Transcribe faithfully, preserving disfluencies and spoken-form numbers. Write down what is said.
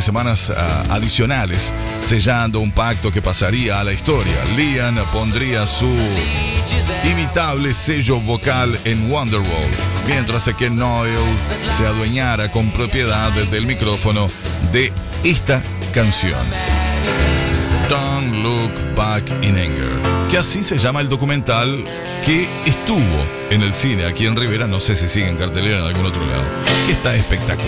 semanas uh, adicionales, sellando un pacto que pasaría a la historia. Liam pondría su imitable sello vocal en Wonderwall, mientras que Noel se adueñara con propiedad del micrófono de esta canción, Don't Look Back in Anger, que así se llama el documental que estuvo en el cine aquí en Rivera, no sé si sigue en cartelera en algún otro lado, que está espectacular.